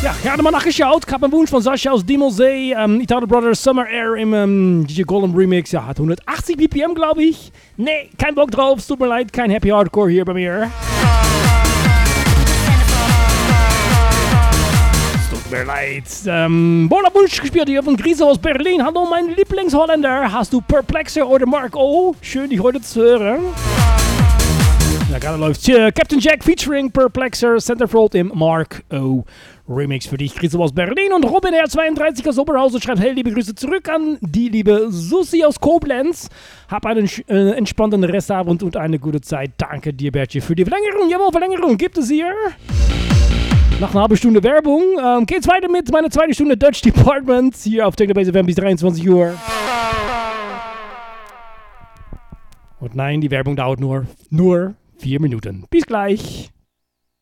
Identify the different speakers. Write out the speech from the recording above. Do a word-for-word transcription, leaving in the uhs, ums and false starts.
Speaker 1: Ja, ich habe mal nachgeschaut. Ich habe einen Wunsch von Sascha aus Dimosee. Ähm, Italo Brothers Summer Air im ähm, D J Gollum Remix. Ja, hat hundertachtzig B P M, glaube ich. Nee, kein Bock drauf. Es tut mir leid, kein Happy Hardcore hier bei mir. Es tut mir leid. Ähm, Bola Wunsch gespielt hier von Grise aus Berlin. Hallo, mein Lieblingsholländer. Hast du Perplexer oder Mark O? Schön, dich heute zu hören. Ja, gerade läuft hier Captain Jack featuring Perplexer, Centerfold im Mark O Remix für dich. Chris aus Berlin und Robin R zweiunddreißig aus Oberhausen schreibt, hey, liebe Grüße zurück an die liebe Susi aus Koblenz. Hab einen äh, entspannten Restabend und eine gute Zeit. Danke dir, Bertje, für die Verlängerung. Jawohl, Verlängerung gibt es hier. Nach einer halben Stunde Werbung ähm, geht's weiter mit meiner zweiten Stunde Dutch Department hier auf Technobase F M bis dreiundzwanzig Uhr. Und nein, die Werbung dauert nur, nur vier Minuten. Bis gleich.